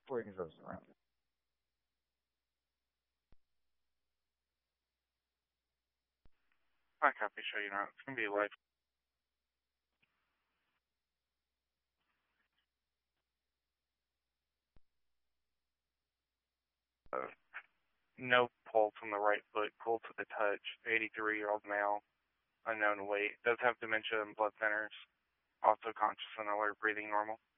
brings us around. I copy, show you now. It's going to be live. No pull from the right foot, pull to the touch. 83-year-old male, unknown weight. Does have dementia and blood thinners. Also conscious and alert, breathing normal.